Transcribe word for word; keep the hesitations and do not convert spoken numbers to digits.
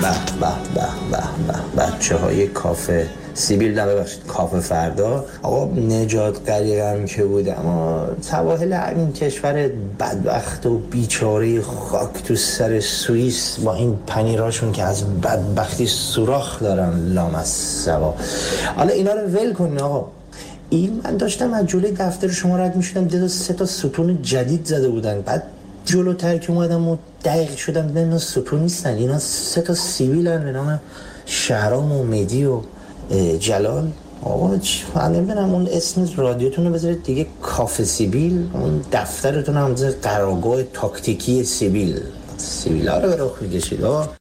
به به به به به بچه های کافه سیبیل، نه ببخشید کافه فردا. آقا نجات غریقم که بود، اما سواحل همین کشور بدبخت و بیچاره خاک تو سر سوئیس با این پنیراشون که از بدبختی سوراخ دارن لامصبا. حالا اینا رو ول کنین آقا. این من داشتم از جلوی دفتر شما رد میشدم، دیدم سه تا ستون جدید زده بودن. بعد جلوتر که اومدم و دقیق شدم دیدم اینا ستون نیستن، اینا سه تا سیبیلن به نام شهرام و مهدی و جلال. آقا من نمیدونم اون اسم رادیوتون رو بذارید دیگه کافه سیبیل، اون دفترتون هم بذارید قرارگاه تاکتیکی سیبیل. سیبیل ها رو به رخ میکشید آقا.